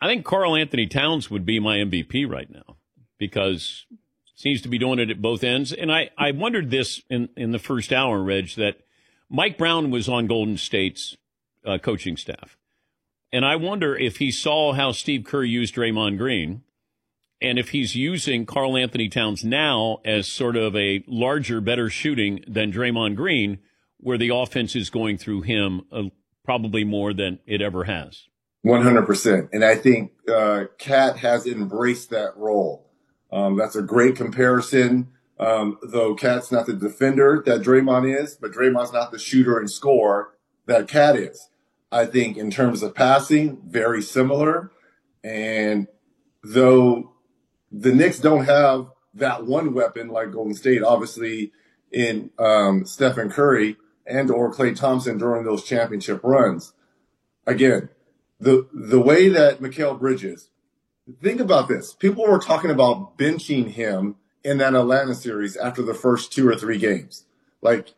I think Karl Anthony Towns would be my MVP right now because seems to be doing it at both ends. And I wondered this in the first hour, Reg, that Mike Brown was on Golden State's coaching staff. And I wonder if he saw how Steve Kerr used Draymond Green and if he's using Karl Anthony Towns now as sort of a larger, better shooting than Draymond Green, where the offense is going through him probably more than it ever has. 100%. And I think Cat has embraced that role. That's a great comparison, though Cat's not the defender that Draymond is, but Draymond's not the shooter and scorer that Cat is. I think in terms of passing, very similar. And though the Knicks don't have that one weapon like Golden State, obviously in Stephen Curry and or Klay Thompson during those championship runs, again, the way that Mikal Bridges, think about this. People were talking about benching him in that Atlanta series after the first 2 or 3 games. Like,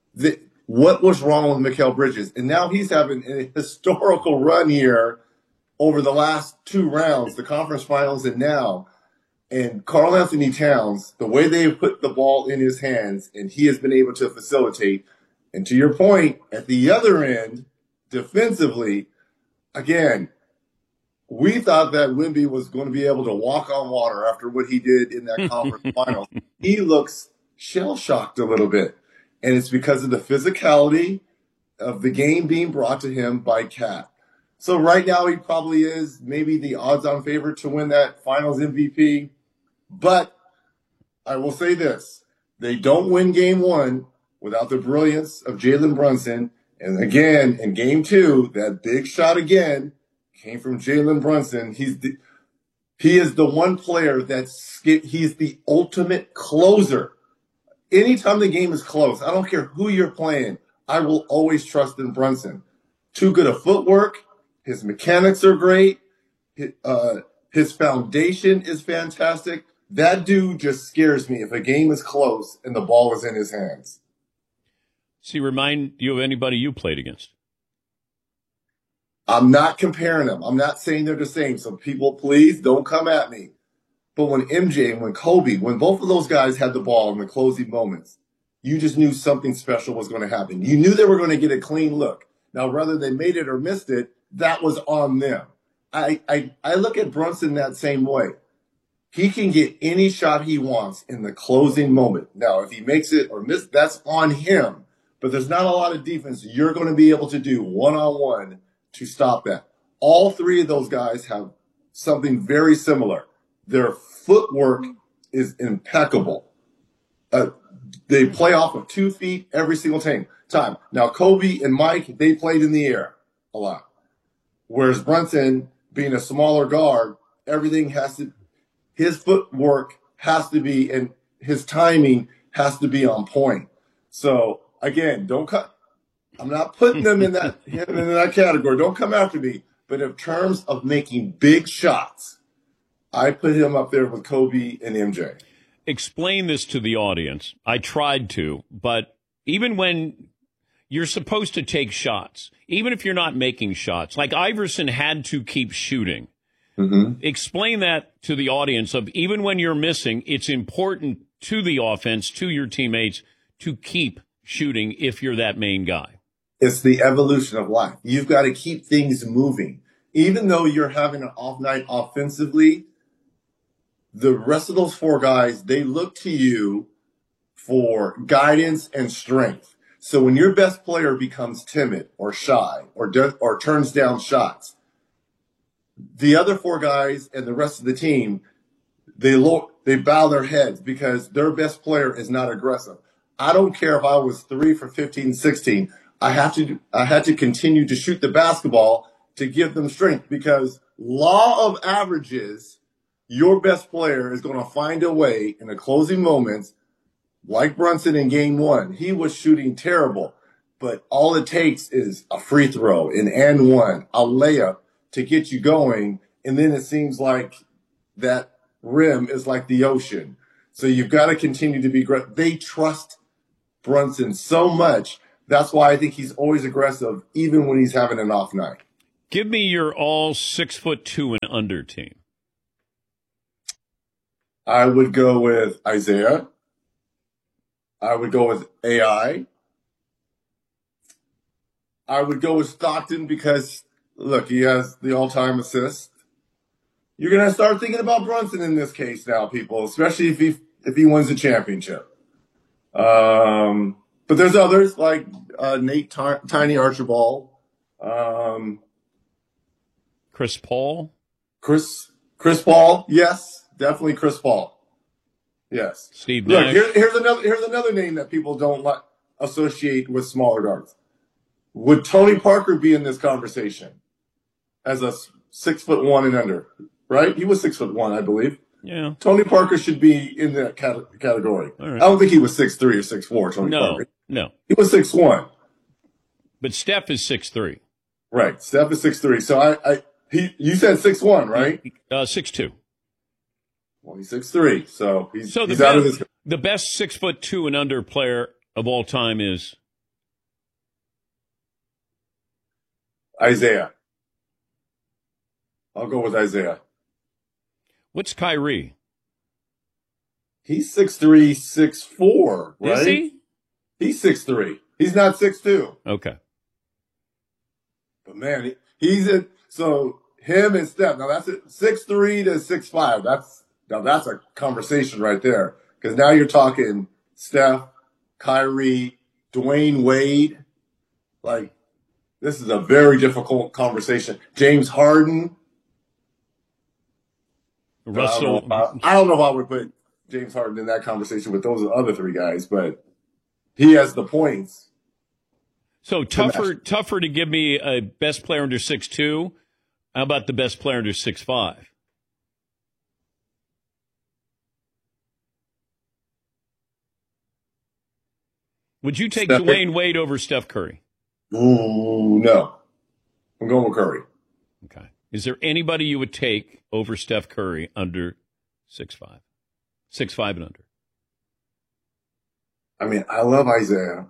what was wrong with Mikal Bridges? And now he's having a historical run here over the last 2 rounds, the conference finals and now. And Karl Anthony Towns, the way they put the ball in his hands, and he has been able to facilitate. And to your point, at the other end, defensively, again, we thought that Wemby was going to be able to walk on water after what he did in that conference final. He looks shell-shocked a little bit. And it's because of the physicality of the game being brought to him by Cat. So right now he probably is maybe the odds-on favorite to win that finals MVP. But I will say this. They don't win game 1 without the brilliance of Jalen Brunson. And again, in game 2, that big shot again came from Jalen Brunson. He is the one player he's the ultimate closer. Anytime the game is close, I don't care who you're playing, I will always trust in Brunson. Too good of footwork. His mechanics are great. His foundation is fantastic. That dude just scares me if a game is close and the ball is in his hands. Does he remind you of anybody you played against? I'm not comparing them. I'm not saying they're the same. So people, please don't come at me. But when MJ and when Kobe, when both of those guys had the ball in the closing moments, you just knew something special was going to happen. You knew they were going to get a clean look. Now, whether they made it or missed it, that was on them. I look at Brunson that same way. He can get any shot he wants in the closing moment. Now, if he makes it or misses, that's on him. But there's not a lot of defense you're going to be able to do one-on-one to stop that. All 3 of those guys have something very similar. Their footwork is impeccable. They play off of 2 feet every single time. Now, Kobe and Mike, they played in the air a lot. Whereas Brunson, being a smaller guard, his footwork has to be, and his timing has to be on point. So, again, I'm not putting them in that category. Don't come after me. But in terms of making big shots, I put him up there with Kobe and MJ. Explain this to the audience. I tried to, but even when you're supposed to take shots, even if you're not making shots, like Iverson had to keep shooting. Mm-hmm. Explain that to the audience of even when you're missing, it's important to the offense, to your teammates, to keep shooting if you're that main guy. It's the evolution of life. You've got to keep things moving. Even though you're having an off night offensively, the rest of those 4 guys, they look to you for guidance and strength. So when your best player becomes timid or shy or turns down shots, the other 4 guys and the rest of the team, they bow their heads because their best player is not aggressive. I don't care if I was 3 for 15, 16. I had to continue to shoot the basketball to give them strength because law of averages, your best player is going to find a way in the closing moments, like Brunson in game 1. He was shooting terrible, but all it takes is a free throw, an and one, a layup to get you going. And then it seems like that rim is like the ocean. So you've got to continue to be great. They trust Brunson so much. That's why I think he's always aggressive, even when he's having an off night. Give me your all 6'2" and under team. I would go with Isaiah. I would go with AI. I would go with Stockton because, look, he has the all-time assist. You're going to start thinking about Brunson in this case now, people, especially if he wins the championship. But there's others like Nate Tiny Archibald. Chris Paul? Chris Paul, yes. Definitely Chris Paul. Yes. Steve Nash. Look, here's another name that people don't associate with smaller guards. Would Tony Parker be in this conversation as a 6'1" and under? Right? He was 6'1", I believe. Yeah. Tony Parker should be in that category. All right. I don't think he was 6'3" or 6'4", Tony Parker. No. He was 6'1". But Steph is 6'3". Right. Steph is 6'3". So you said 6'1", right? 6'2". Well, he's 6'3", so he's out of this. The best 6'2" and under player of all time is Isaiah. I'll go with Isaiah. What's Kyrie? He's 6'3", 6'4", right? Is he? He's 6'3". He's not 6'2". Okay. But man, so him and Steph. Now that's it. 6'3" to 6'5". That's a conversation right there. Because now you're talking Steph, Kyrie, Dwayne Wade. Like, this is a very difficult conversation. James Harden. Russell. I don't know if I would put James Harden in that conversation with those other three guys, but he has the points. So tougher to give me a best player under 6'2". How about the best player under 6'5"? Would you take Dwayne Wade over Steph Curry? Ooh, no. I'm going with Curry. Okay. Is there anybody you would take over Steph Curry under 6'5"? 6'5" and under. I mean, I love Isaiah.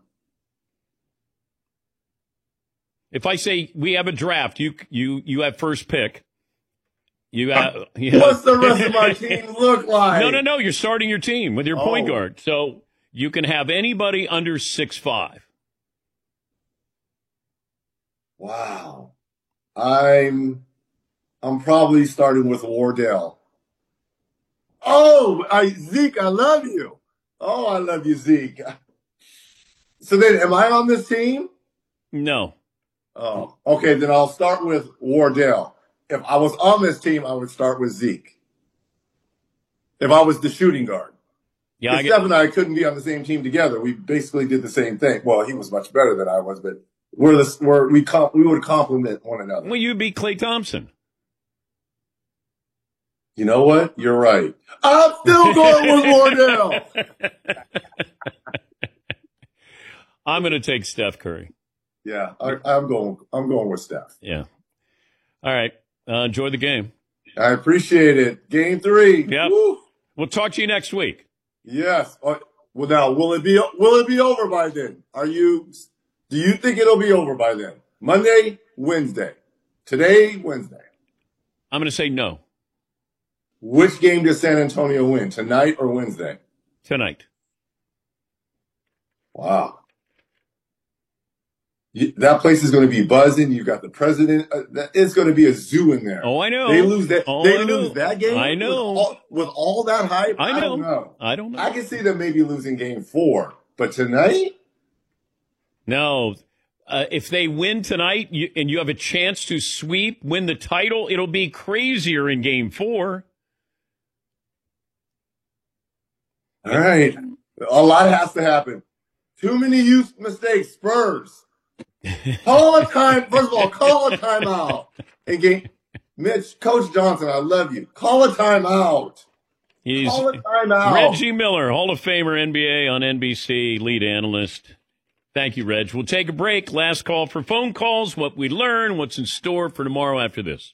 If I say we have a draft, you have first pick. What's the rest of my team look like? No. You're starting your team with your point guard. So you can have anybody under 6'5". Wow. I'm probably starting with Wardell. Zeke, I love you. Oh, I love you, Zeke. So then, am I on this team? No. Oh, okay. Then I'll start with Wardell. If I was on this team, I would start with Zeke. If I was the shooting guard. Yeah, Steph and I couldn't be on the same team together. We basically did the same thing. Well, he was much better than I was, but we would complement one another. Well, you'd be Klay Thompson. You know what? You're right. I'm still going with Wardell. I'm going to take Steph Curry. Yeah, I'm going with Steph. Yeah. All right. Enjoy the game. I appreciate it. Game 3. Yep. We'll talk to you next week. Yes. Well, now, will it be over by then? Do you think it'll be over by then? Monday, Wednesday. Today, Wednesday. I'm going to say no. Which game does San Antonio win? Tonight or Wednesday? Tonight. Wow. That place is going to be buzzing. You got the president. It's going to be a zoo in there. Oh, I know. They lose that. Lose that game. I know. With all that hype. I don't know. I don't know. I can see them maybe losing game 4, but tonight. No. If they win tonight and you have a chance to win the title, it'll be crazier in game 4. All right. A lot has to happen. Too many youth mistakes. Spurs. Call a time. First of all, call a timeout. Mitch, Coach Johnson, I love you. Call a timeout. Call a timeout. Reggie Miller, Hall of Famer, NBA on NBC, lead analyst. Thank you, Reg. We'll take a break. Last call for phone calls, what we learn, what's in store for tomorrow after this.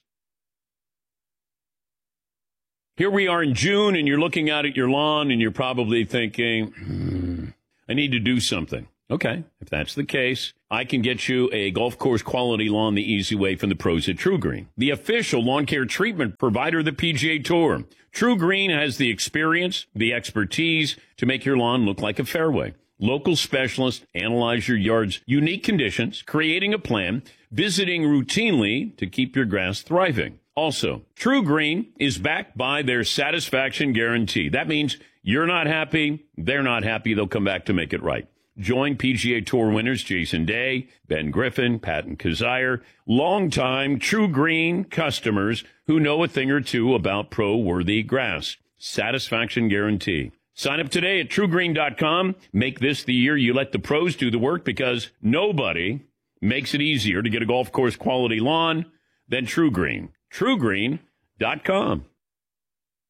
Here we are in June, and you're looking out at your lawn, and you're probably thinking, I need to do something. Okay, if that's the case, I can get you a golf course quality lawn the easy way from the pros at True Green, the official lawn care treatment provider of the PGA Tour. True Green has the experience, the expertise to make your lawn look like a fairway. Local specialists analyze your yard's unique conditions, creating a plan, visiting routinely to keep your grass thriving. Also, True Green is backed by their satisfaction guarantee. That means you're not happy, they're not happy, they'll come back to make it right. Join PGA Tour winners Jason Day, Ben Griffin, Patton Kizzire, longtime True Green customers who know a thing or two about pro-worthy grass. Satisfaction guarantee. Sign up today at TrueGreen.com. Make this the year you let the pros do the work, because nobody makes it easier to get a golf course quality lawn than True Green. TrueGreen.com.